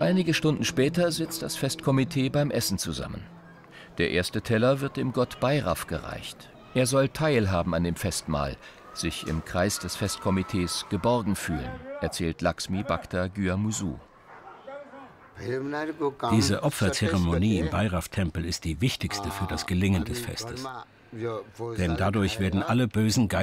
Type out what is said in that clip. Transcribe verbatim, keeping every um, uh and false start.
Einige Stunden später sitzt das Festkomitee beim Essen zusammen. Der erste Teller wird dem Gott Bhairav gereicht. Er soll teilhaben an dem Festmahl, sich im Kreis des Festkomitees geborgen fühlen, erzählt Lakshmi Bhakta Gyur-Musu. Diese Opferzeremonie im Bhairav-Tempel ist die wichtigste für das Gelingen des Festes. Denn dadurch werden alle bösen Geister